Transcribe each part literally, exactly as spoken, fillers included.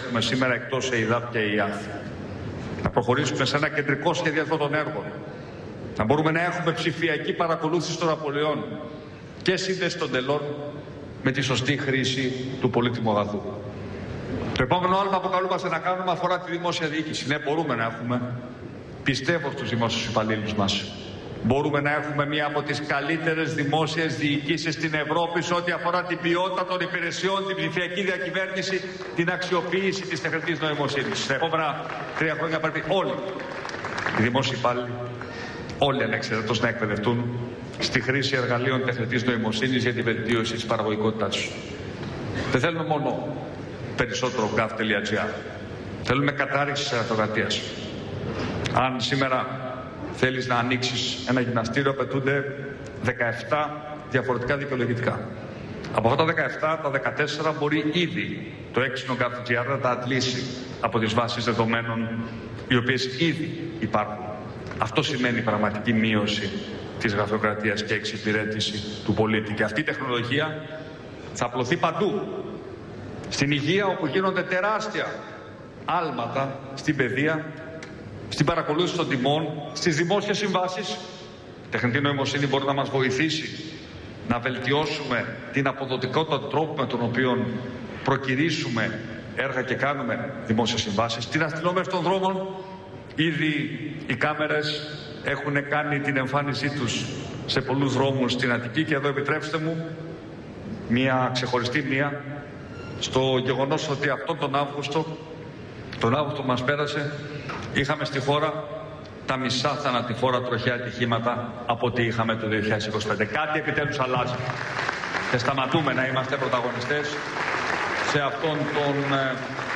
έχουμε σήμερα εκτός ΕΙΔΑΠ και ΕΙΑΘ. Να προχωρήσουμε σε ένα κεντρικό σχεδιασμό των έργων. Να μπορούμε να έχουμε ψηφιακή παρακολούθηση των απολειών και σύνδεση των τελών με τη σωστή χρήση του πολύτιμου αγαθού. Το επόμενο άλμα που καλούμαστε να κάνουμε αφορά τη δημόσια διοίκηση. Ναι, μπορούμε να έχουμε. Πιστεύω στους δημόσιους υπαλλήλους μας. Μπορούμε να έχουμε μία από τις καλύτερες δημόσιες διοικήσεις στην Ευρώπη σε ό,τι αφορά την ποιότητα των υπηρεσιών, την ψηφιακή διακυβέρνηση, την αξιοποίηση της τεχνητής νοημοσύνης. Στα επόμενα τρία χρόνια πρέπει όλοι οι δημόσιοι υπάλληλοι, όλοι ανεξαιρέτως, να εκπαιδευτούν στη χρήση εργαλείων τεχνητής νοημοσύνης για τη βελτίωση της παραγωγικότητάς τους. Δεν θέλουμε μόνο περισσότερο gov.gr. Θέλουμε κατάρριξη της γραφειοκρατίας. Αν σήμερα θέλεις να ανοίξεις ένα γυμναστήριο, απαιτούνται δεκαεπτά διαφορετικά δικαιολογητικά. Από αυτά τα δεκαεπτά, τα δεκατέσσερα μπορεί ήδη το έξινο gov.gr να τα αντλήσει από τις βάσεις δεδομένων οι οποίες ήδη υπάρχουν. Αυτό σημαίνει πραγματική μείωση της γραφειοκρατίας και εξυπηρέτηση του πολίτη. Και αυτή η τεχνολογία θα απλωθεί παντού. Στην υγεία, όπου γίνονται τεράστια άλματα, στην παιδεία, στην παρακολούθηση των τιμών, στις δημόσιες συμβάσεις. Η τεχνητή νοημοσύνη μπορεί να μας βοηθήσει να βελτιώσουμε την αποδοτικότητα του τρόπου με τον οποίο προκηρύσουμε έργα και κάνουμε δημόσιες συμβάσεις. Στην αστυνόμευση των δρόμων, ήδη οι κάμερες έχουν κάνει την εμφάνισή τους σε πολλούς δρόμους στην Αττική και εδώ επιτρέψτε μου μια ξεχωριστή μία στο γεγονός ότι αυτόν τον Αύγουστο, τον Αύγουστο μας πέρασε, είχαμε στη χώρα τα μισά θανατηφόρα τροχαία ατυχήματα από ό,τι είχαμε το δύο χιλιάδες είκοσι πέντε. Κάτι επιτέλους αλλάζει. Και σταματούμε να είμαστε πρωταγωνιστές σε αυτόν τον ε,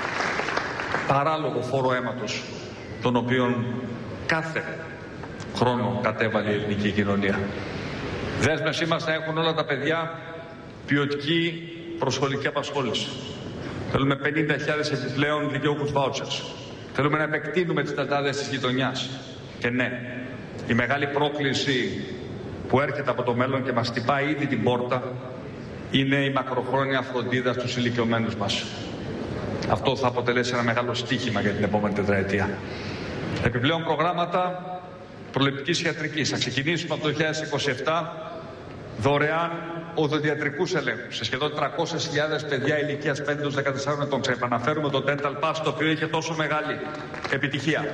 παράλογο φόρο αίματος, τον οποίον κάθε χρόνο κατέβαλε η ελληνική κοινωνία. Δέσμευσή μας να έχουν όλα τα παιδιά ποιοτική προσχολική απασχόληση. Θέλουμε πενήντα χιλιάδες επιπλέον δικαιούχους vouchers. Θέλουμε να επεκτείνουμε τις ταντάδες της γειτονιάς. Και ναι, η μεγάλη πρόκληση που έρχεται από το μέλλον και μας χτυπάει ήδη την πόρτα είναι η μακροχρόνια φροντίδα στους ηλικιωμένους μας. Αυτό θα αποτελέσει ένα μεγάλο στίχημα για την επόμενη τετραετία. Επιπλέον προγράμματα προληπτικής ιατρικής. Θα ξεκινήσουμε από το δύο χιλιάδες είκοσι επτά δωρεάν οδοντιατρικούς ελέγχους σε σχεδόν τριακόσιες χιλιάδες παιδιά ηλικίας πέντε έως δεκατεσσάρων ετών. Ξαναεπαναφέρουμε το Dental Pass, το οποίο είχε τόσο μεγάλη επιτυχία.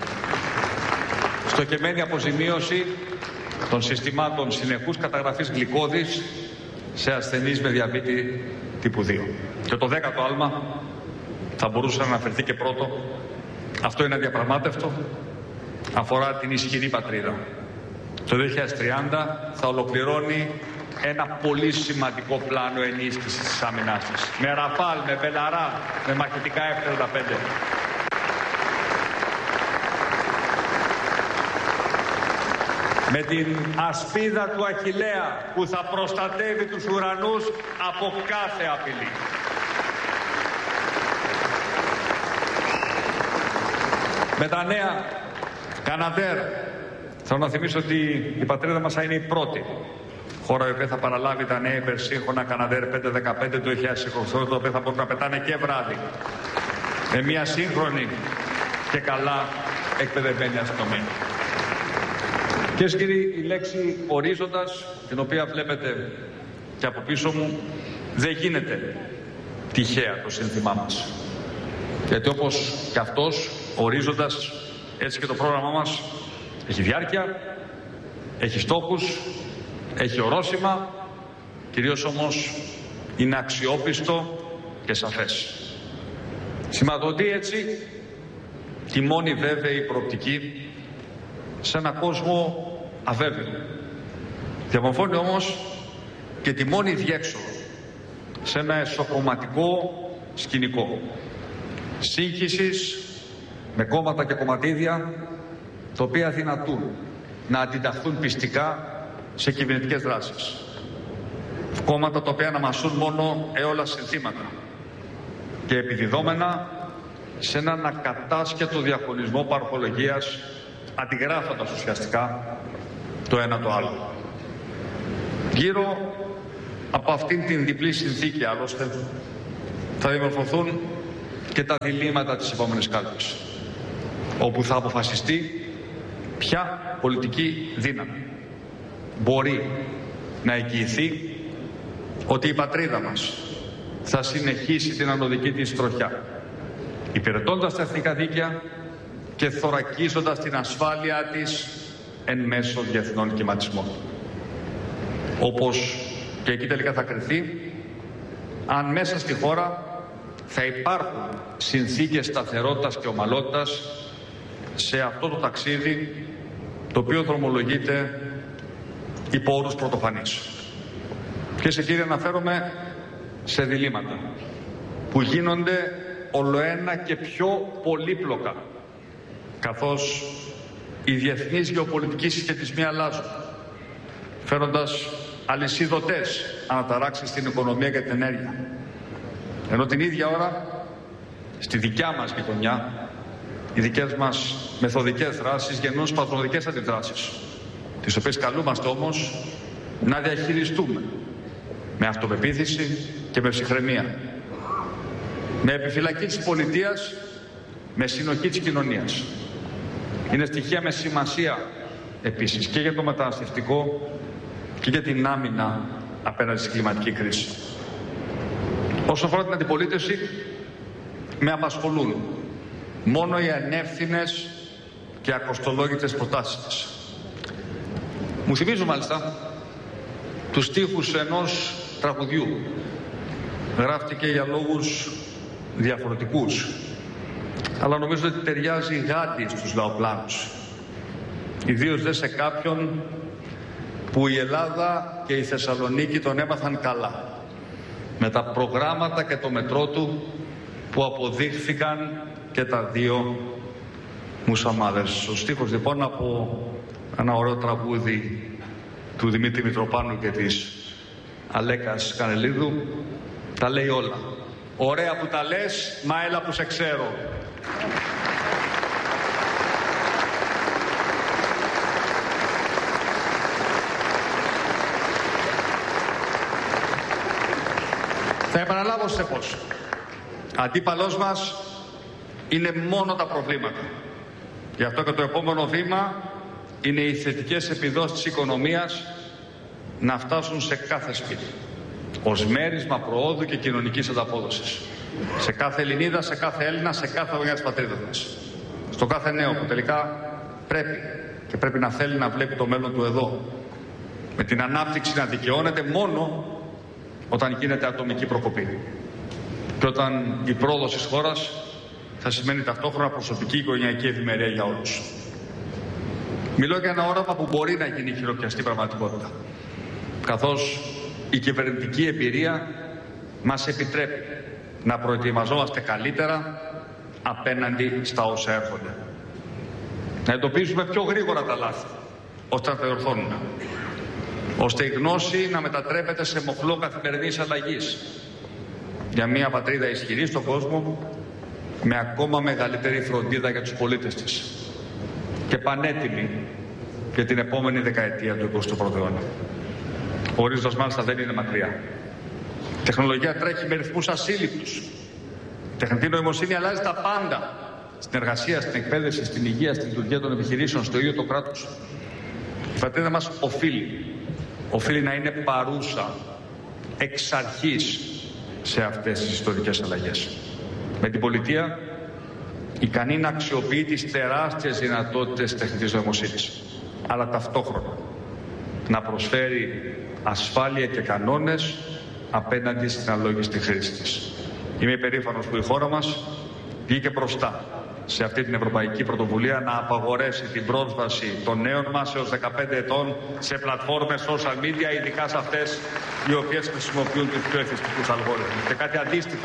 Στοχευμένη αποζημίωση των συστημάτων συνεχούς καταγραφής γλυκώδης σε ασθενείς με διαβήτη τύπου δύο. Και το δέκατο άλμα θα μπορούσε να αναφερθεί και πρώτο. Αυτό είναι αδιαπραγμάτευτο. Αφορά την ισχυρή πατρίδα. Το δύο χιλιάδες τριάντα θα ολοκληρώνει ένα πολύ σημαντικό πλάνο ενίσχυσης της άμυνάς της. Με Ραφάλ, με Μπελαρά, με μαχητικά εφ τριάντα πέντε. Με την ασπίδα του Αχιλλέα που θα προστατεύει τους ουρανούς από κάθε απειλή. Με τα νέα Καναντέρ. Θέλω να θυμίσω ότι η πατρίδα μας θα είναι η πρώτη χώρα η οποία θα παραλάβει τα νέα υπερσύγχρονα Καναντέρ πεντακόσια δεκαπέντε του δύο χιλιάδες είκοσι, τα οποία θα μπορούν να πετάνε και βράδυ. Με μια σύγχρονη και καλά εκπαιδευμένη αστυνομία. Κυρίες και κύριοι, η λέξη ορίζοντας, την οποία βλέπετε και από πίσω μου, δεν γίνεται τυχαία το σύνθημά μας. Γιατί όπως και αυτός, ορίζοντας, έτσι και το πρόγραμμά μας έχει διάρκεια, έχει στόχους, έχει ορόσημα, κυρίως όμως είναι αξιόπιστο και σαφές. Σηματοδοτεί έτσι τη μόνη βέβαιη προοπτική σε έναν κόσμο αβέβαιο. Διαμορφώνει όμως και τη μόνη διέξοδο σε ένα εσωκομματικό σκηνικό σύγχυσης με κόμματα και κομματίδια τα οποία δυνατούν να αντιταχθούν πιστικά σε κυβερνητικές δράσεις. Κόμματα τα οποία αναμασούν μόνο έολα συνθήματα και επιδιδόμενα σε έναν ακατάσχετο διαχωρισμό παροχολογίας, αντιγράφοντας ουσιαστικά το ένα το άλλο. Γύρω από αυτήν την διπλή συνθήκη άλλωστε θα δημορφωθούν και τα διλήμματα της επόμενης κάλπης, όπου θα αποφασιστεί ποια πολιτική δύναμη μπορεί να εγγυηθεί ότι η πατρίδα μας θα συνεχίσει την ανωδική της τροχιά, υπηρετώντας τα εθνικά δίκαια και θωρακίζοντας την ασφάλεια της εν μέσω διεθνών κυματισμών. Όπως και εκεί τελικά θα κριθεί αν μέσα στη χώρα θα υπάρχουν συνθήκες σταθερότητας και ομαλότητας σε αυτό το ταξίδι το οποίο δρομολογείται υπό όρους πρωτοφανείς. Και σε κύριε αναφέρομαι σε διλήμματα που γίνονται ολοένα και πιο πολύπλοκα, καθώς οι διεθνείς γεωπολιτικοί συσχετισμοί αλλάζουν, φέροντας αλυσίδωτες αναταράξεις στην οικονομία και την ενέργεια. Ενώ την ίδια ώρα, στη δικιά μας γειτονιά, οι δικές μας μεθοδικές δράσεις γεννούν σπασμωδικές αντιδράσεις, τις οποίες καλούμαστε όμως να διαχειριστούμε με αυτοπεποίθηση και με ψυχραιμία, με επιφυλακή της πολιτείας, με συνοχή της κοινωνίας. Είναι στοιχεία με σημασία επίσης και για το μεταναστευτικό και για την άμυνα απέναντι στην κλιματική κρίση. Όσον αφορά την αντιπολίτευση, με απασχολούν μόνο οι ανεύθυνες και ακοστολόγητες προτάσεις της. Μου θυμίζουν μάλιστα τους στίχους ενός τραγουδιού. Γράφτηκε για λόγους διαφορετικούς, αλλά νομίζω ότι ταιριάζει γάντι στους λαοπλάνους, ιδίως δε σε κάποιον που η Ελλάδα και η Θεσσαλονίκη τον έμαθαν καλά, με τα προγράμματα και το μετρό του που αποδείχθηκαν και τα δύο μουσαμάδες. Ο στίχος λοιπόν από ένα ωραίο τραγούδι του Δημήτρη Μητροπάνου και της Αλέκας Κανελίδου τα λέει όλα. Ωραία που τα λες, μα έλα που σε ξέρω. Θα επαναλάβω σαφώς. Αντίπαλός μας είναι μόνο τα προβλήματα. Γι' αυτό και το επόμενο βήμα είναι οι θετικές επιδόσεις της οικονομίας να φτάσουν σε κάθε σπίτι, ως μέρισμα προόδου και κοινωνικής ανταπόδοσης. Σε κάθε Ελληνίδα, σε κάθε Έλληνα, σε κάθε γωνιά της πατρίδας μας. Στο κάθε νέο που τελικά πρέπει και πρέπει να θέλει να βλέπει το μέλλον του εδώ. Με την ανάπτυξη να δικαιώνεται μόνο όταν γίνεται ατομική προκοπή. Και όταν η πρόοδος της χώρας θα σημαίνει ταυτόχρονα προσωπική οικογενειακή ευημερία για όλους. Μιλώ για ένα όραμα που μπορεί να γίνει χειροπιαστή πραγματικότητα, καθώς η κυβερνητική εμπειρία μας επιτρέπει να προετοιμαζόμαστε καλύτερα απέναντι στα όσα έρχονται. Να εντοπίζουμε πιο γρήγορα τα λάθη, ώστε να τα διορθώνουμε. Ώστε η γνώση να μετατρέπεται σε μοχλό καθημερινής αλλαγής για μια πατρίδα ισχυρή στον κόσμο, με ακόμα μεγαλύτερη φροντίδα για τους πολίτες της και πανέτοιμη για την επόμενη δεκαετία του εικοστού πρώτου αιώνα. Ο ορίζοντας μάλιστα δεν είναι μακριά. Η τεχνολογία τρέχει με ρυθμούς ασύλληπτους. Η τεχνητή νοημοσύνη αλλάζει τα πάντα. Στην εργασία, στην εκπαίδευση, στην υγεία, στην λειτουργία των επιχειρήσεων, στο ίδιο το κράτος. Η πατρίδα μας οφείλει, οφείλει να είναι παρούσα εξ αρχής σε αυτές τις ιστορικές αλλαγές. Με την πολιτεία ικανή να αξιοποιεί τις τεράστιες δυνατότητες της τεχνητής νοημοσύνης, αλλά ταυτόχρονα να προσφέρει ασφάλεια και κανόνες απέναντι στην αλόγιστη χρήση της. Είμαι υπερήφανος που η χώρα μας βγήκε μπροστά σε αυτή την ευρωπαϊκή πρωτοβουλία να απαγορέσει την πρόσβαση των νέων μας έως δεκαπέντε ετών σε πλατφόρμες social media, ειδικά σε αυτές οι οποίες χρησιμοποιούν τους πιο εθιστικούς αλγόριθμους. Και κάτι αντίστοιχο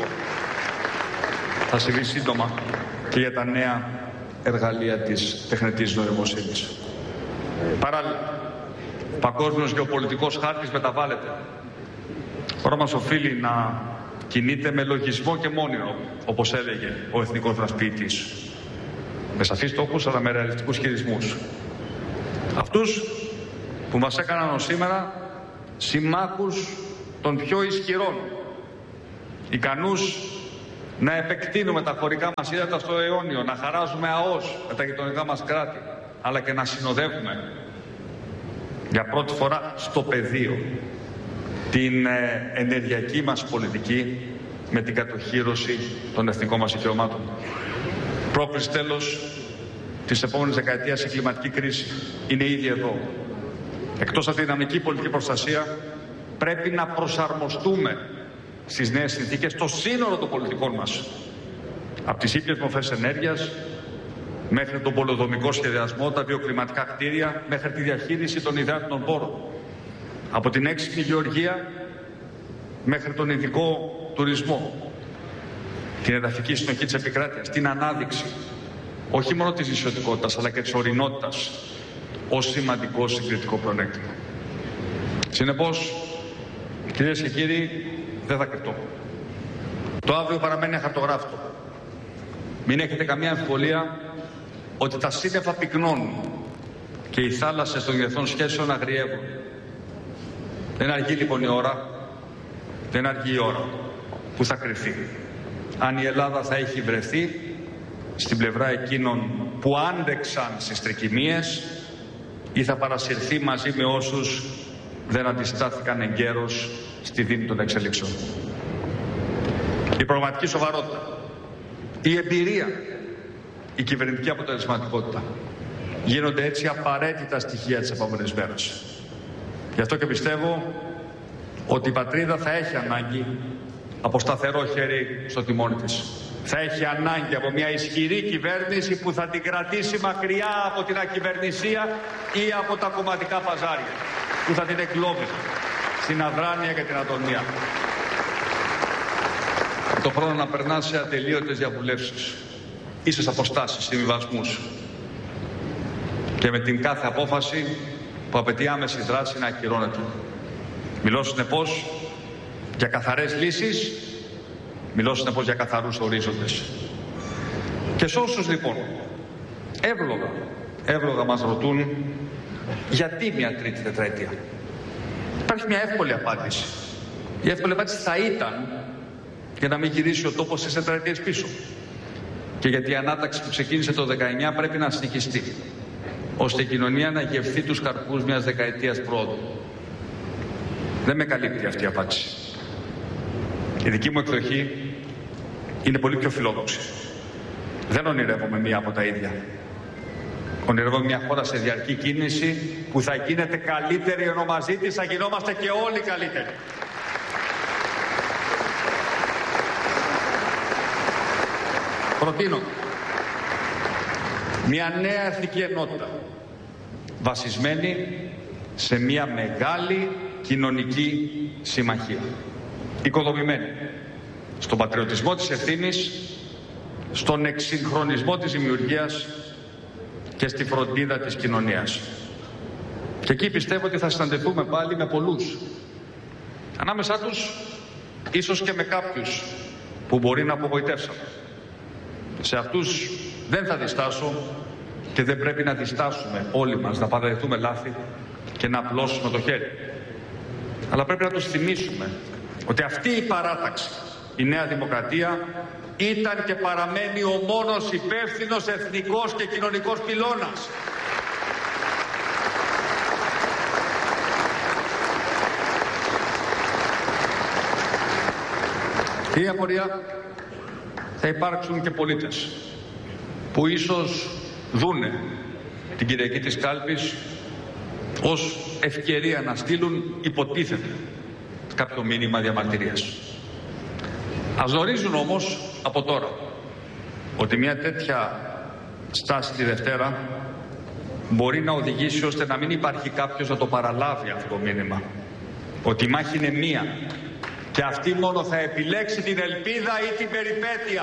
θα συμβεί σύντομα και για τα νέα εργαλεία της τεχνητής νοημοσύνης. Παράλληλα, ο παγκόσμιος γεωπολιτικός χάρτης μεταβάλλεται. Η χώρα μας οφείλει να κινείται με λογισμό και μόνιμο, όπως έλεγε ο εθνικός δρασποιητής. Με σαφείς στόχους, αλλά με ρεαλιστικούς χειρισμούς. Αυτούς που μας έκαναν ως σήμερα συμμάχους των πιο ισχυρών, ικανούς να επεκτείνουμε τα χωρικά μας ύδατα στο αιώνιο, να χαράζουμε ΑΟΣ με τα γειτονικά μας κράτη, αλλά και να συνοδεύουμε για πρώτη φορά στο πεδίο την ε, ενεργειακή μας πολιτική με την κατοχύρωση των εθνικών μας δικαιωμάτων. Πρόκληση τέλος της επόμενης δεκαετίας η κλιματική κρίση είναι ήδη εδώ. Εκτός από τη δυναμική πολιτική προστασία, πρέπει να προσαρμοστούμε στις νέες συνθήκες το σύνολο των πολιτικών μας. Από τις ήπιες μορφές ενέργειας, μέχρι τον πολεοδομικό σχεδιασμό, τα βιοκλιματικά κτίρια, μέχρι τη διαχείριση των υδάτινων πόρων. Από την έξυπνη γεωργία, μέχρι τον ειδικό τουρισμό. Την εδαφική συνοχή της επικράτειας, την ανάδειξη, όχι μόνο της νησιωτικότητας, αλλά και της ορεινότητας, ως σημαντικό συγκριτικό πλεονέκτημα. Συνεπώς, κυρίες και κύριοι, δεν θα κρυφτώ. Το αύριο παραμένει αχαρτογράφητο. Μην έχετε καμία αμφιβολία ότι τα σύννεφα πυκνώνουν και οι θάλασσες των διεθνών σχέσεων αγριεύουν. Δεν αργεί λοιπόν η ώρα, δεν αργεί η ώρα που θα κρυφτεί. Αν η Ελλάδα θα έχει βρεθεί στην πλευρά εκείνων που άντεξαν στις τρικυμίες ή θα παρασυρθεί μαζί με όσους δεν αντιστάθηκαν εγκαίρως στη δίνη των εξελίξεων. Η πραγματική σοβαρότητα, η εμπειρία, η κυβερνητική αποτελεσματικότητα γίνονται έτσι απαραίτητα στοιχεία της επόμενης μέρας. Γι' αυτό και πιστεύω ότι η πατρίδα θα έχει ανάγκη από σταθερό χέρι στο τιμόνι της. Θα έχει ανάγκη από μια ισχυρή κυβέρνηση που θα την κρατήσει μακριά από την ακυβερνησία ή από τα κομματικά παζάρια, που θα την εκλόβει στην αδράνεια και την ατονία. Το χρόνο να περνά σε ατελείωτες διαβουλεύσεις, ίσες αποστάσεις, συμβιβασμούς και με την κάθε απόφαση που απαιτεί άμεση δράση να ακυρώνεται. Μιλώ συνεπώς για καθαρές λύσεις, μιλώ συνεπώς για καθαρούς ορίζοντες. Και σε όσους λοιπόν εύλογα, εύλογα μας ρωτούν γιατί μια τρίτη τετραετία, υπάρχει μια εύκολη απάντηση. Η εύκολη απάντηση θα ήταν για να μην γυρίσει ο τόπος στις τετραετίες πίσω. Και γιατί η ανάταξη που ξεκίνησε το δεκαεννιά πρέπει να συνεχιστεί, ώστε η κοινωνία να γευθεί τους καρπούς μιας δεκαετίας πρόοδου. Δεν με καλύπτει αυτή η απάντηση. Η δική μου εκδοχή είναι πολύ πιο φιλόδοξη. Δεν ονειρεύομαι μία από τα ίδια. Ονειρεύομαι μια χώρα σε διαρκή κίνηση που θα γίνεται καλύτερη, ενώ μαζί της θα γινόμαστε και όλοι καλύτεροι. Προτείνω μια νέα εθνική ενότητα βασισμένη σε μια μεγάλη κοινωνική συμμαχία, οικοδομημένη στον πατριωτισμό της ευθύνης, στον εξυγχρονισμό της δημιουργίας και στη φροντίδα της κοινωνίας. Και εκεί πιστεύω ότι θα συναντηθούμε πάλι με πολλούς. Ανάμεσά τους ίσως και με κάποιους που μπορεί να απογοητεύσαμε. Σε αυτούς δεν θα διστάσω και δεν πρέπει να διστάσουμε όλοι μας να παραδεχτούμε λάθη και να απλώσουμε το χέρι. Αλλά πρέπει να τους θυμίσουμε ότι αυτή η παράταξη, η Νέα Δημοκρατία, ήταν και παραμένει ο μόνος υπεύθυνος εθνικός και κοινωνικός πυλώνας. Η απορία θα υπάρξουν και πολίτες που ίσως δούνε την Κυριακή της Κάλπης ως ευκαιρία να στείλουν, υποτίθεται, κάποιο μήνυμα διαμαρτυρίας. Ας γνωρίζουν όμως από τώρα ότι μια τέτοια στάση τη Δευτέρα μπορεί να οδηγήσει ώστε να μην υπάρχει κάποιος να το παραλάβει αυτό το μήνυμα. Ότι η μάχη είναι μία και αυτή μόνο θα επιλέξει την ελπίδα ή την περιπέτεια.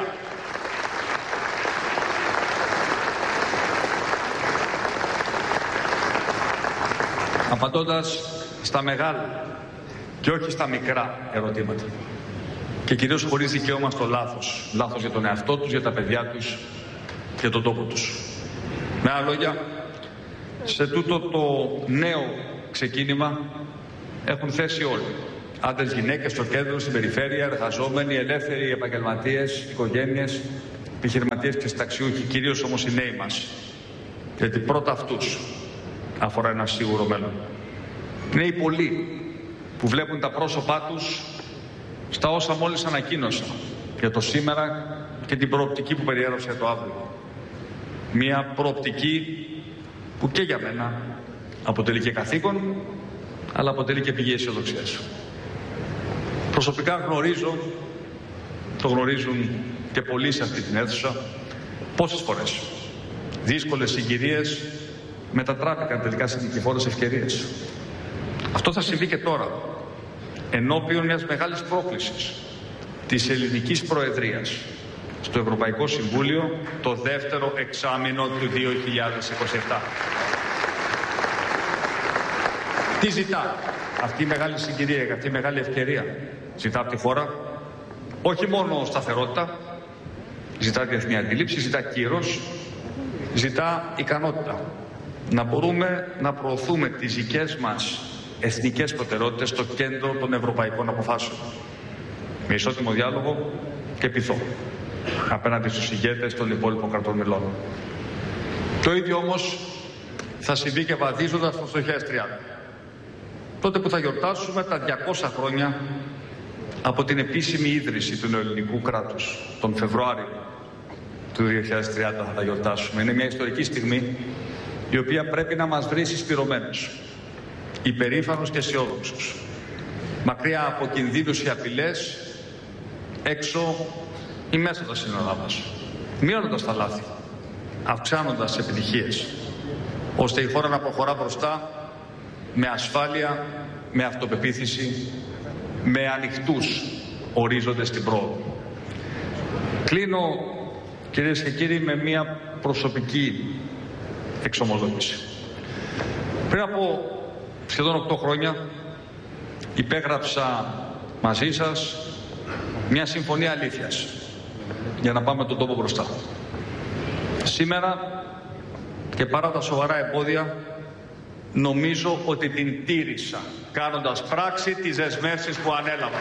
Απαντώντας στα μεγάλα και όχι στα μικρά ερωτήματα. Και κυρίως χωρίς δικαίωμα στο λάθος. Λάθος για τον εαυτό τους, για τα παιδιά τους, για τον τόπο τους. Με άλλα λόγια, σε τούτο το νέο ξεκίνημα έχουν θέσει όλοι, άντρες, γυναίκες στο κέντρο, στην περιφέρεια, εργαζόμενοι, ελεύθεροι, επαγγελματίες, οικογένειες, επιχειρηματίες και συνταξιούχοι, κυρίως όμως οι νέοι μας. Γιατί πρώτα αυτούς αφορά ένα σίγουρο μέλλον. Είναι οι πολλοί που βλέπουν τα πρόσωπά τους στα όσα μόλις ανακοίνωσα για το σήμερα και την προοπτική που περιέγραψε για το αύριο. Μια προοπτική που και για μένα αποτελεί και καθήκον, αλλά αποτελεί και πηγή αισιοδοξίας. Προσωπικά γνωρίζω, το γνωρίζουν και πολλοί σε αυτή την αίθουσα, πόσες φορές δύσκολες συγκυρίες μετατράπηκαν τελικά σε νικηφόρες ευκαιρίες. Αυτό θα συμβεί και τώρα, ενώπιον μιας μεγάλης πρόκλησης της ελληνικής προεδρίας στο Ευρωπαϊκό Συμβούλιο το δεύτερο εξάμηνο του δύο χιλιάδες είκοσι επτά. Τι ζητά αυτή η μεγάλη συγκυρία, αυτή η μεγάλη ευκαιρία? Ζητά από τη χώρα όχι μόνο σταθερότητα, ζητά διεθνή αντίληψη, ζητά κύρος, ζητά ικανότητα. Να μπορούμε να προωθούμε τις δικές μας εθνικές προτεραιότητες στο κέντρο των ευρωπαϊκών αποφάσεων. Με ισότιμο διάλογο και πειθό απέναντι στους ηγέτες των υπόλοιπων κρατών μελών. Το ίδιο όμως θα συμβεί και βαδίζοντας το δύο χιλιάδες τριάντα. Τότε που θα γιορτάσουμε τα διακόσια χρόνια από την επίσημη ίδρυση του νεοελληνικού κράτους. Τον Φεβρουάριο του δύο χιλιάδες τριάντα θα τα γιορτάσουμε. Είναι μια ιστορική στιγμή η οποία πρέπει να μας βρει συσπηρωμένους, υπερήφανους και αισιόδοξους, μακριά από κινδύνους ή απειλές, έξω ή μέσα από τα σύνορά μας, μειώνοντας τα λάθη, αυξάνοντας τις επιτυχίες, ώστε η χώρα να προχωρά μπροστά με ασφάλεια, με αυτοπεποίθηση, με ανοιχτούς ορίζοντες στην πρόοδο. Κλείνω, κυρίες και κύριοι, με μια προσωπική εξομολόγηση. Πριν από σχεδόν οκτώ χρόνια υπέγραψα μαζί σας μια συμφωνία αλήθειας για να πάμε τον τόπο μπροστά. Σήμερα και παρά τα σοβαρά εμπόδια νομίζω ότι την τήρησα κάνοντας πράξη τις δεσμεύσεις που ανέλαβα.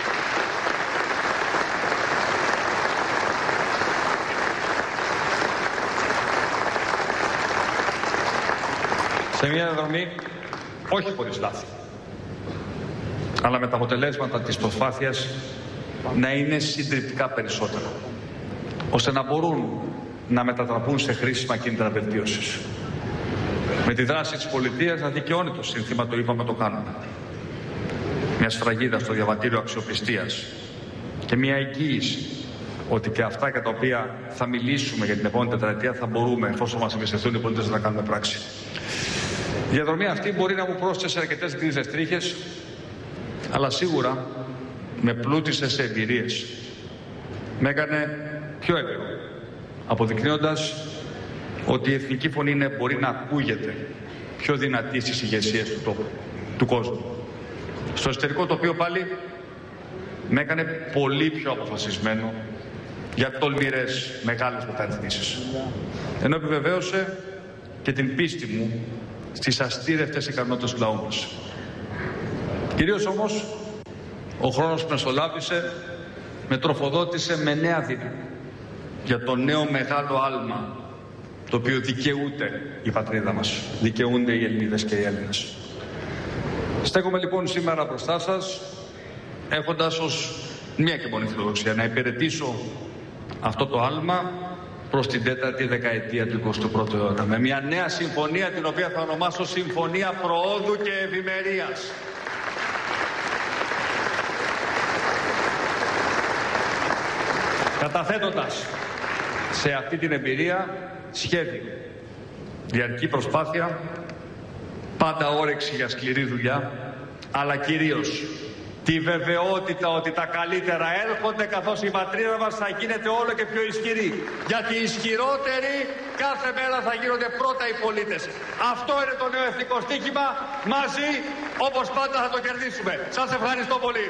Σε μια διαδρομή όχι χωρίς λάθη, αλλά με τα αποτελέσματα της προσπάθειας να είναι συντριπτικά περισσότερα, ώστε να μπορούν να μετατραπούν σε χρήσιμα κίνητρα βελτίωσης. Με τη δράση της πολιτείας να δικαιώνει το σύνθημα, το είπαμε, το κάνουμε. Μια σφραγίδα στο διαβατήριο αξιοπιστίας και μια εγγύηση ότι και αυτά για τα οποία θα μιλήσουμε για την επόμενη τετραετία θα μπορούμε, εφόσον μας εμπιστευτούν οι πολίτες, να τα κάνουμε πράξη. Η διαδρομή αυτή μπορεί να μου πρόσθεσε αρκετές γκρίζες τρίχες, αλλά σίγουρα με πλούτησε σε εμπειρίες. Με έκανε πιο εύκολο, αποδεικνύοντας ότι η εθνική φωνή είναι, μπορεί να ακούγεται πιο δυνατή στις ηγεσίες του τόπου, του κόσμου. Στο εσωτερικό τοπίο πάλι με έκανε πολύ πιο αποφασισμένο για τολμηρές μεγάλες μεταρρυθμίσεις. Ενώ επιβεβαίωσε και την πίστη μου στις αστήρευτες ικανότητες του λαού μας. Κυρίως όμως ο χρόνος που μεσολάβησε με τροφοδότησε με νέα δύναμη για το νέο μεγάλο άλμα το οποίο δικαιούται η πατρίδα μας, δικαιούνται οι Ελληνίδες και οι Έλληνες. Στέκομαι λοιπόν σήμερα μπροστά σας έχοντας ως μια και μόνη φιλοδοξία να υπηρετήσω αυτό το άλμα προς την τέταρτη δεκαετία του εικοστού πρώτου αιώνα, με μια νέα συμφωνία την οποία θα ονομάσω Συμφωνία Προόδου και Ευημερίας. Καταθέτοντας σε αυτή την εμπειρία σχέδιο, διαρκή προσπάθεια, πάντα όρεξη για σκληρή δουλειά, αλλά κυρίως τη βεβαιότητα ότι τα καλύτερα έρχονται, καθώς η πατρίδα μας θα γίνεται όλο και πιο ισχυρή. Γιατί οι ισχυρότεροι κάθε μέρα θα γίνονται πρώτα οι πολίτες. Αυτό είναι το νέο εθνικό στοίχημα. Μαζί, όπως πάντα, θα το κερδίσουμε. Σας ευχαριστώ πολύ.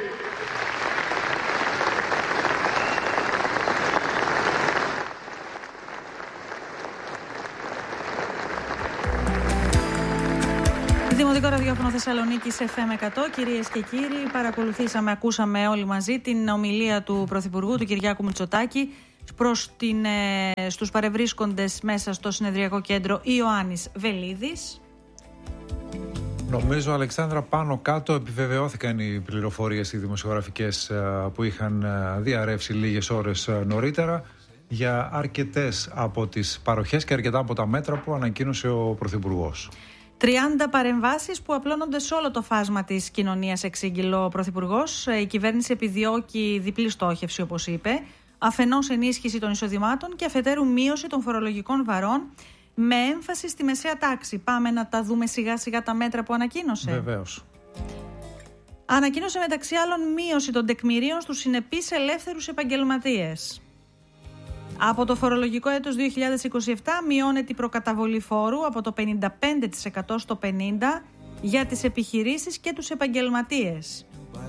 Δημοτικό Ραδιόφωνο Θεσσαλονίκης εφ εμ εκατό. Κυρίες και κύριοι, παρακολουθήσαμε, ακούσαμε όλοι μαζί την ομιλία του Πρωθυπουργού, του Κυριάκου Μητσοτάκη, προς την, ε, στους παρευρίσκοντες μέσα στο συνεδριακό κέντρο Ιωάννης Βελίδης. Νομίζω, Αλεξάνδρα, πάνω κάτω επιβεβαιώθηκαν οι πληροφορίες οι δημοσιογραφικές που είχαν διαρρεύσει λίγες ώρες νωρίτερα για αρκετές από τις παροχές και αρκετά από τα μέτρα που ανακοίνωσε ο Πρωθυπουργός. τριάντα παρεμβάσεις που απλώνονται σε όλο το φάσμα της κοινωνίας, εξήγηλε ο Πρωθυπουργός. Η κυβέρνηση επιδιώκει διπλή στόχευση, όπως είπε. Αφενός ενίσχυση των εισοδημάτων και αφετέρου μείωση των φορολογικών βαρών, με έμφαση στη μεσαία τάξη. Πάμε να τα δούμε σιγά σιγά τα μέτρα που ανακοίνωσε. Βεβαίως. Ανακοίνωσε μεταξύ άλλων μείωση των τεκμηρίων στους συνεπείς ελεύθερους επαγγελματίες. Από το φορολογικό έτος δύο χιλιάδες είκοσι επτά μειώνεται η προκαταβολή φόρου από το πενήντα πέντε τοις εκατό στο πενήντα τοις εκατό για τις επιχειρήσεις και τους επαγγελματίες.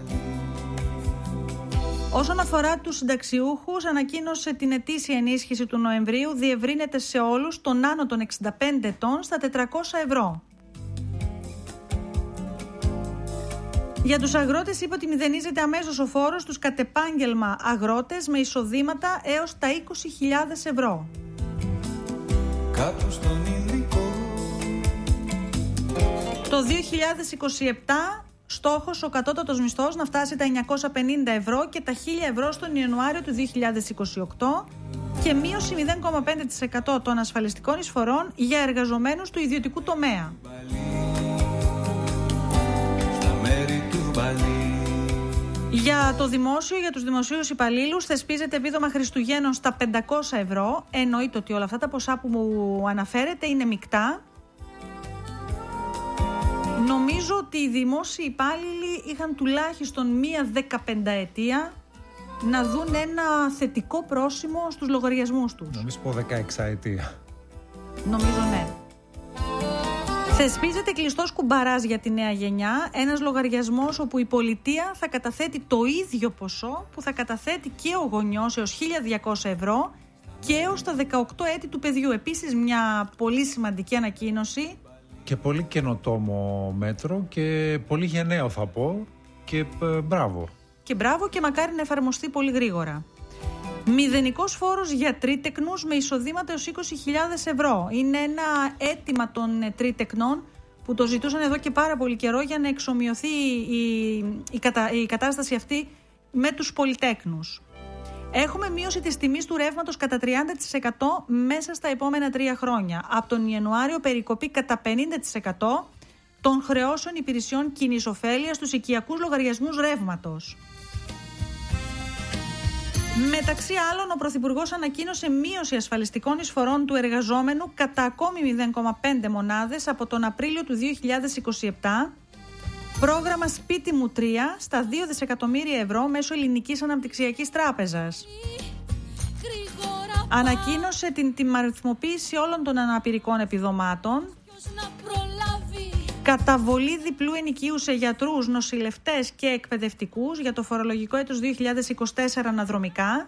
Όσον αφορά τους συνταξιούχους, ανακοίνωσε την ετήσια ενίσχυση του Νοεμβρίου, διευρύνεται σε όλους των άνω των εξήντα πέντε ετών στα τετρακόσια ευρώ. Για τους αγρότες είπε ότι μηδενίζεται αμέσως ο φόρος στους κατ' επάγγελμα αγρότες με εισοδήματα έως τα είκοσι χιλιάδες ευρώ. Το δύο χιλιάδες είκοσι επτά στόχος ο κατώτατος μισθός να φτάσει τα εννιακόσια πενήντα ευρώ και τα χίλια ευρώ στον Ιανουάριο του δύο χιλιάδες είκοσι οκτώ και μείωση μηδέν κόμμα πέντε τοις εκατό των ασφαλιστικών εισφορών για εργαζομένους του ιδιωτικού τομέα. Για το δημόσιο, για τους δημοσίους υπαλλήλους, θεσπίζεται επίδομα Χριστουγέννων στα πεντακόσια ευρώ. Εννοείται ότι όλα αυτά τα ποσά που μου αναφέρετε είναι μεικτά. Νομίζω ότι οι δημόσιοι υπάλληλοι είχαν τουλάχιστον μία δεκαπενταετία να δουν ένα θετικό πρόσημο στους λογαριασμούς τους. Νομίζω πω δεκαεξαετία. Νομίζω ναι. Θεσπίζεται κλειστός κουμπαράς για τη νέα γενιά, ένας λογαριασμός όπου η πολιτεία θα καταθέτει το ίδιο ποσό που θα καταθέτει και ο γονιός έως χίλια διακόσια ευρώ και έως τα δεκαοκτώ έτη του παιδιού. Επίσης μια πολύ σημαντική ανακοίνωση. Και πολύ καινοτόμο μέτρο και πολύ γενναίο θα πω και ε, μπράβο. Και μπράβο και μακάρι να εφαρμοστεί πολύ γρήγορα. Μηδενικός φόρος για τρίτεκνους με εισοδήματα έως είκοσι χιλιάδες ευρώ. Είναι ένα αίτημα των τρίτεκνων που το ζητούσαν εδώ και πάρα πολύ καιρό για να εξομοιωθεί η, η, κατα, η κατάσταση αυτή με τους πολυτέκνους. Έχουμε μείωση της τιμής του ρεύματος κατά τριάντα τοις εκατό μέσα στα επόμενα τρία χρόνια. Από τον Ιανουάριο περικοπή κατά πενήντα τοις εκατό των χρεώσεων υπηρεσιών κοινής ωφέλειας στους οικιακούς λογαριασμούς ρεύματος. Μεταξύ άλλων, ο Πρωθυπουργός ανακοίνωσε μείωση ασφαλιστικών εισφορών του εργαζόμενου κατά ακόμη μηδέν κόμμα πέντε μονάδες από τον Απρίλιο του δύο χιλιάδες είκοσι επτά. Πρόγραμμα Σπίτι μου τρία στα δύο δισεκατομμύρια ευρώ μέσω Ελληνικής Αναπτυξιακής Τράπεζας. Ανακοίνωσε την τιμαριθμοποίηση όλων των αναπηρικών επιδομάτων. Καταβολή διπλού ενοικίου σε γιατρούς, νοσηλευτές και εκπαιδευτικούς για το φορολογικό έτος δύο χιλιάδες είκοσι τέσσερα αναδρομικά.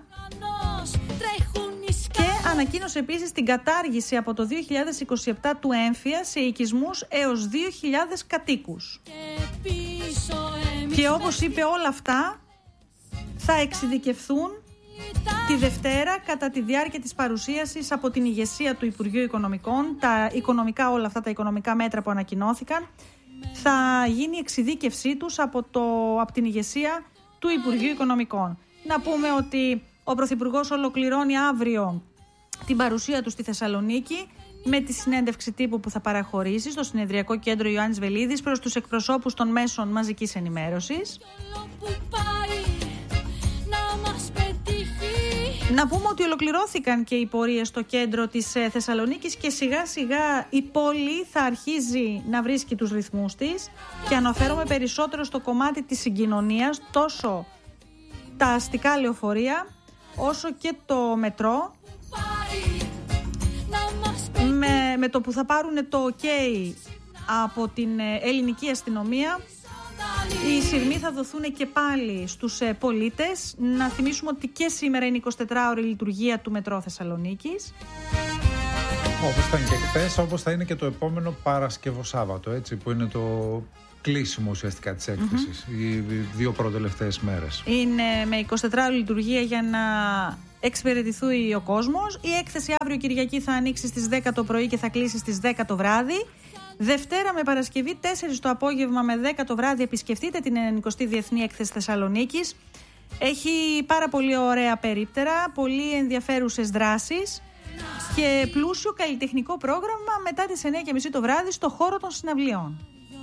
Και ανακοίνωσε επίσης την κατάργηση από το δύο χιλιάδες είκοσι επτά του έμφυα σε οικισμούς έως δύο χιλιάδες κατοίκους. Και όπως είπε, όλα αυτά θα εξειδικευθούν τη Δευτέρα κατά τη διάρκεια της παρουσίασης από την ηγεσία του Υπουργείου Οικονομικών. Τα οικονομικά, όλα αυτά τα οικονομικά μέτρα που ανακοινώθηκαν, θα γίνει εξειδίκευσή τους από, το, από την ηγεσία του Υπουργείου Οικονομικών. Να πούμε ότι ο Πρωθυπουργός ολοκληρώνει αύριο την παρουσία του στη Θεσσαλονίκη με τη συνέντευξη τύπου που θα παραχωρήσει στο συνεδριακό κέντρο Ιωάννης Βελίδης προς τους εκπροσώπους των μέσων μαζικής ενημέρωσης. Να πούμε ότι ολοκληρώθηκαν και οι πορείες στο κέντρο της Θεσσαλονίκης και σιγά σιγά η πόλη θα αρχίζει να βρίσκει τους ρυθμούς της, και αναφέρομαι περισσότερο στο κομμάτι της συγκοινωνίας, τόσο τα αστικά λεωφορεία όσο και το μετρό, με, με το που θα πάρουν το OK από την ελληνική αστυνομία. Οι σειρμοί θα δοθούν και πάλι στους πολίτες. Να θυμίσουμε ότι και σήμερα είναι εικοσιτετράωρη λειτουργία του Μετρό Θεσσαλονίκης. Όπως ήταν και χθες, όπως θα είναι και το επόμενο Παρασκευό Σάββατο, έτσι, που είναι το κλείσιμο ουσιαστικά της έκθεσης, mm-hmm. οι δύο προτελευταίες μέρες. Είναι με εικοσιτετράωρη λειτουργία για να εξυπηρετηθεί ο κόσμος. Η έκθεση αύριο Κυριακή θα ανοίξει στις δέκα το πρωί και θα κλείσει στις δέκα το βράδυ. Δευτέρα με Παρασκευή, τέσσερις το απόγευμα με δέκα το βράδυ, επισκεφτείτε την ενενηκοστή Διεθνή Έκθεση Θεσσαλονίκης. Έχει πάρα πολύ ωραία περίπτερα, πολύ ενδιαφέρουσες δράσεις και πλούσιο καλλιτεχνικό πρόγραμμα μετά τις εννιά και μισή το βράδυ στο χώρο των συναυλιών.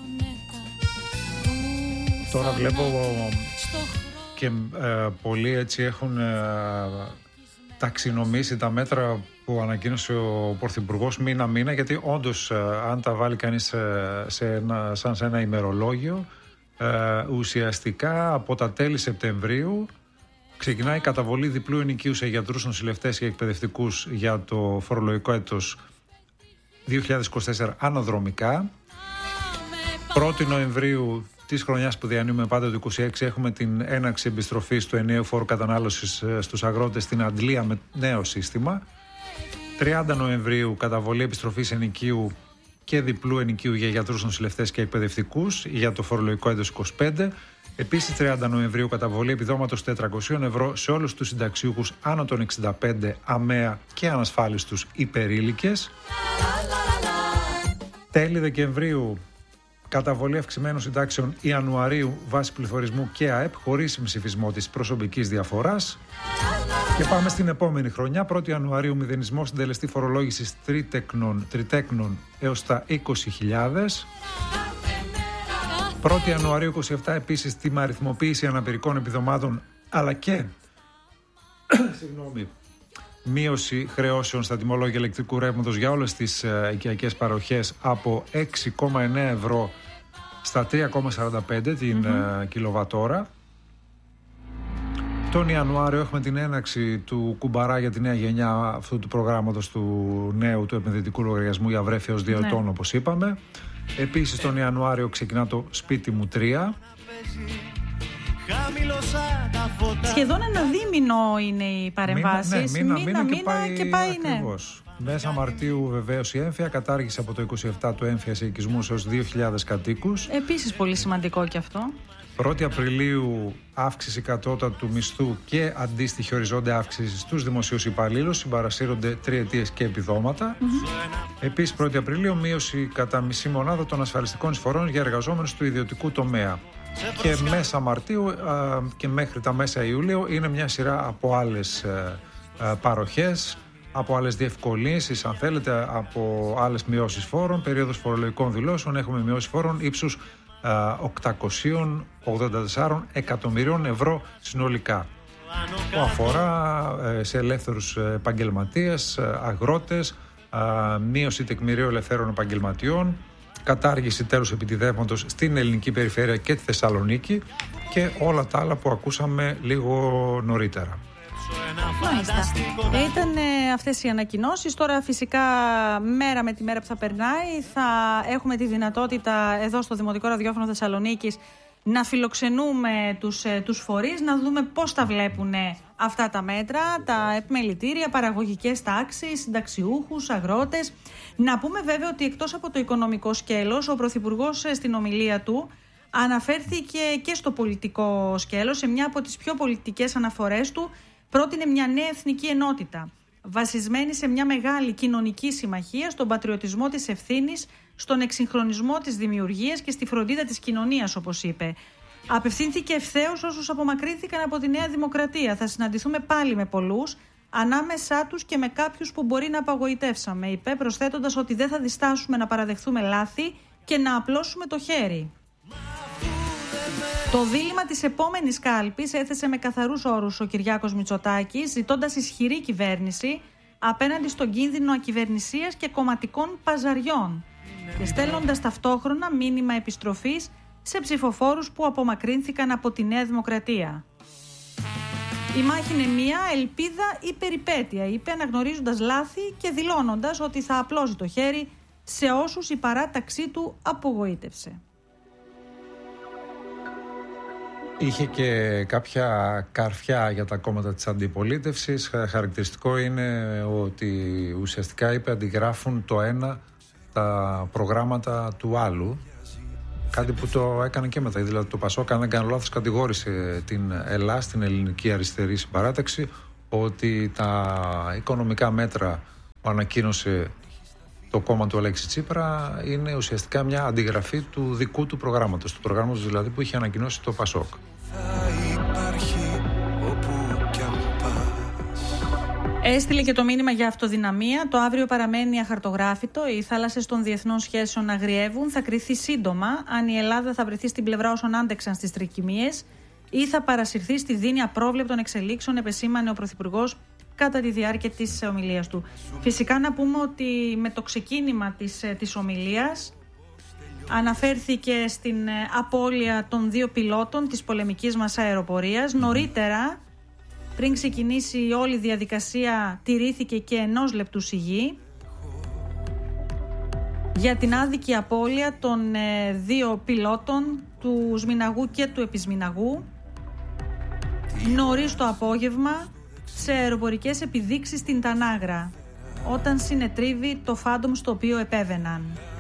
Τώρα βλέπω και ε, πολλοί έτσι έχουν ε, ταξινομήσει τα μέτρα που ανακοίνωσε ο Πρωθυπουργός μήνα-μήνα, γιατί όντως ε, αν τα βάλει κανείς ε, σε ένα, σαν σε ένα ημερολόγιο, ε, ουσιαστικά από τα τέλη Σεπτεμβρίου ξεκινάει η καταβολή διπλού ενοικίου σε γιατρούς, νοσηλευτές και εκπαιδευτικούς για το φορολογικό έτος δύο χιλιάδες είκοσι τέσσερα αναδρομικά. πρώτη Νοεμβρίου της χρονιάς που διανύουμε πάντα το είκοσι έξι έχουμε την έναρξη επιστροφής του ενιαίου φόρου κατανάλωσης στους αγρότες στην αντλία με νέο σύστημα. τριάντα Νοεμβρίου καταβολή επιστροφής ενοικίου και διπλού ενοικίου για γιατρούς, νοσηλευτές και εκπαιδευτικούς για το φορολογικό έτος είκοσι πέντε. Επίσης τριάντα Νοεμβρίου καταβολή επιδόματος τετρακόσια ευρώ σε όλους τους συνταξιούχους άνω των εξήντα πέντε, αμαία και ανασφάλιστους υπερήλικες. Τέλη Δεκεμβρίου καταβολή αυξημένων συντάξεων Ιανουαρίου βάσει πληθωρισμού και ΑΕΠ χωρίς ψηφισμό της προσωπικής διαφοράς. Και πάμε στην επόμενη χρονιά, πρώτη Ιανουαρίου μηδενισμό συντελεστή φορολόγησης τρίτεκνων, τριτέκνων έως τα είκοσι χιλιάδες. πρώτη Ιανουαρίου είκοσι επτά επίσης τιμαριθμοποίηση αναπηρικών επιδομάτων, αλλά και συγγνώμη, μείωση χρεώσεων στα τιμολόγια ηλεκτρικού ρεύματος για όλες τις uh, οικιακές παροχές από έξι κόμμα εννέα ευρώ στα τρία κόμμα σαράντα πέντε την mm-hmm. uh, κιλοβατόρα. Τον Ιανουάριο έχουμε την έναρξη του κουμπαρά για τη νέα γενιά αυτού του προγράμματος του νέου του επενδυτικού λογαριασμού για βρέφη ως δύο ναι. ετών, όπως είπαμε. Επίσης τον Ιανουάριο ξεκινά το Σπίτι μου τρία. Σχεδόν ένα δίμηνο είναι οι παρεμβάσεις. Μήνα, ναι, μήνα, μήνα, μήνα, και πάει, και πάει ναι. Μέσα Μαρτίου βεβαίως η έμφυα κατάργησε από το είκοσι επτά το έμφυα σε οικισμούς έως δύο χιλιάδες κατοίκους. Επίσης πολύ σημαντικό και αυτό. πρώτη Απριλίου αύξηση κατώτατου μισθού και αντίστοιχη οριζόντια αύξηση στους δημοσίους υπαλλήλους, συμπαρασύρονται τριετίες και επιδόματα. Mm-hmm. Επίσης πρώτη Απριλίου μείωση κατά μισή μονάδα των ασφαλιστικών εισφορών για εργαζόμενους του ιδιωτικού τομέα. Και μέσα Μαρτίου α, και μέχρι τα μέσα Ιούλιο είναι μια σειρά από άλλες α, α, παροχές, από άλλες διευκολύνσεις, αν θέλετε, από άλλες μειώσεις φόρων. Περίοδος φορολογικών δηλώσεων έχουμε μειώσεις φόρων ύψους οκτακόσια ογδόντα τέσσερα εκατομμυρίων ευρώ συνολικά, που αφορά ε, σε ελεύθερους επαγγελματίες, αγρότες, α, μείωση τεκμηρίου ελευθέρων επαγγελματιών, κατάργηση τέλους επιτιδεύματος στην ελληνική περιφέρεια και τη Θεσσαλονίκη και όλα τα άλλα που ακούσαμε λίγο νωρίτερα. Μάλιστα. Ήταν ε, αυτές οι ανακοινώσεις. Τώρα φυσικά μέρα με τη μέρα που θα περνάει θα έχουμε τη δυνατότητα εδώ στο Δημοτικό Ραδιόφωνο Θεσσαλονίκης να φιλοξενούμε τους, ε, τους φορείς, να δούμε πώς τα βλέπουν αυτά τα μέτρα, τα επιμελητήρια, παραγωγικές τάξεις, συνταξιούχους, αγρότες. Να πούμε βέβαια ότι εκτός από το οικονομικό σκέλος, ο Πρωθυπουργός ε, στην ομιλία του αναφέρθηκε και στο πολιτικό σκέλος. Σε μια από τις πιο πολιτικές αναφορές του πρότεινε μια νέα εθνική ενότητα, βασισμένη σε μια μεγάλη κοινωνική συμμαχία, στον πατριωτισμό της ευθύνης, στον εξυγχρονισμό της δημιουργίας και στη φροντίδα της κοινωνίας, όπως είπε. Απευθύνθηκε ευθέως όσους απομακρύνθηκαν από τη Νέα Δημοκρατία. Θα συναντηθούμε πάλι με πολλούς, ανάμεσά τους και με κάποιους που μπορεί να απογοητεύσαμε, είπε, προσθέτοντας ότι δεν θα διστάσουμε να παραδεχθούμε λάθη και να απλώσουμε το χέρι. Το δίλημμα της επόμενης κάλπης έθεσε με καθαρούς όρους ο Κυριάκος Μητσοτάκης, ζητώντας ισχυρή κυβέρνηση απέναντι στον κίνδυνο ακυβερνησίας και κομματικών παζαριών και στέλνοντας ταυτόχρονα μήνυμα επιστροφής σε ψηφοφόρους που απομακρύνθηκαν από τη Νέα Δημοκρατία. Η μάχη είναι μία, ελπίδα ή περιπέτεια, είπε, αναγνωρίζοντας λάθη και δηλώνοντας ότι θα απλώσει το χέρι σε όσους η παράταξή του απογοήτευσε. Είχε και κάποια καρφιά για τα κόμματα της αντιπολίτευσης. Χαρακτηριστικό είναι ότι ουσιαστικά είπε αντιγράφουν το ένα τα προγράμματα του άλλου. Κάτι που το έκανε και μετά. Δηλαδή το Πασόκ, αν δεν κάνω λάθος, κατηγόρησε την ΕΛΑ, την Ελληνική Αριστερή Συμπαράταξη, ότι τα οικονομικά μέτρα που ανακοίνωσε το κόμμα του Αλέξη Τσίπρα είναι ουσιαστικά μια αντιγραφή του δικού του προγράμματος, του προγράμματος δηλαδή που είχε ανακοινώσει το Πασόκ. Έστειλε και το μήνυμα για αυτοδυναμία. Το αύριο παραμένει αχαρτογράφητο. Οι θάλασσες των διεθνών σχέσεων αγριεύουν. Θα κριθεί σύντομα αν η Ελλάδα θα βρεθεί στην πλευρά όσων άντεξαν στις τρικυμίες ή θα παρασυρθεί στη δίνη απρόβλεπτων εξελίξεων, επεσήμανε ο Πρωθυπουργός κατά τη διάρκεια της ομιλίας του. Φυσικά να πούμε ότι με το ξεκίνημα της, της ομιλίας αναφέρθηκε στην απώλεια των δύο πιλότων της πολεμικής μας αεροπορίας. Νωρίτερα, πριν ξεκινήσει όλη η διαδικασία, τηρήθηκε και ενός λεπτού σιγή για την άδικη απώλεια των ε, δύο πιλότων του Σμηναγού και του Επισμηναγού νωρίς το απόγευμα σε αεροπορικές επιδείξεις στην Τανάγρα, όταν συνετρίβει το φάντομ στο οποίο επέβαιναν.